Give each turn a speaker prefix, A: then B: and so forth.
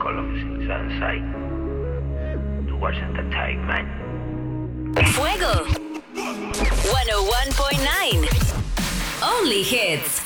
A: con lo que se inside. Towards entertainment.
B: Fuego 101.9 Only hits.